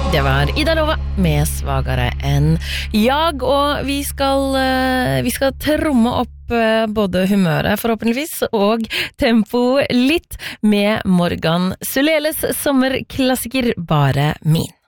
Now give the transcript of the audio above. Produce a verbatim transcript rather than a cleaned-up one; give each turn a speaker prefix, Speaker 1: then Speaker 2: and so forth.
Speaker 1: Det var Ida Lova med Svagare enn jag, og vi skal, vi skal tromme opp både humøret forhåpentligvis og tempo litt med Morgan Suleles sommerklassiker Bare min.